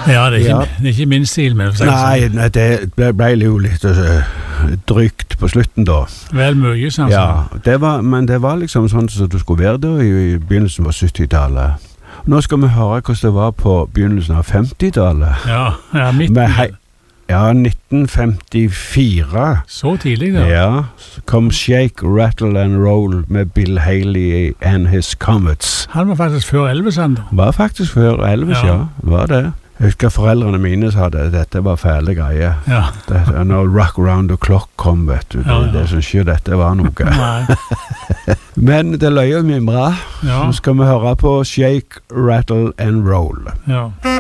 Ja, det er ikke min stil, men Nei, det ble jo litt drygt på slutten da. Vel mye, sånn. Ja, men det var liksom sånn som du skulle være da i begynnelsen av 70-tallet. Nå skal vi høre hvordan det var på begynnelsen av 50-tallet. Ja, midten. Ja, 1954. Så tidlig da? Ja, kom Shake, Rattle and Roll med Bill Haley and His Comets. Han var faktisk før Elvis, han da? Var faktisk før Elvis, ja. Var det. Jeg husker foreldrene mine sa det, dette var fæle greier. Ja. Når Rock Around the Clock kom, vet du, det synes ikke dette var noe. Nei. Men det løy jo mye bra. Ja. Så skal vi høre på Shake, Rattle and Roll. Ja.